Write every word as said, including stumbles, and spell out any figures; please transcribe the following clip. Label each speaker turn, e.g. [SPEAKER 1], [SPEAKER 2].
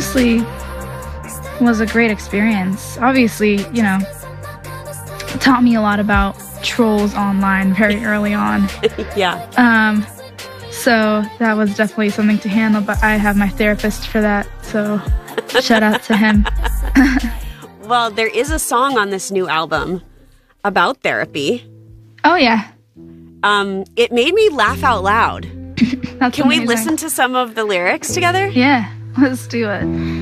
[SPEAKER 1] honestly was a great experience. Obviously, you know, it taught me a lot about trolls online very early on.
[SPEAKER 2] Yeah.
[SPEAKER 1] Um, so that was definitely something to handle, but I have my therapist for that, so shout out to him.
[SPEAKER 2] Well, there is a song on this new album about therapy.
[SPEAKER 1] Oh, yeah.
[SPEAKER 2] Um, it made me laugh out loud.
[SPEAKER 1] That's
[SPEAKER 2] Can
[SPEAKER 1] amazing.
[SPEAKER 2] we listen to some of the lyrics together?
[SPEAKER 1] Yeah, let's do it.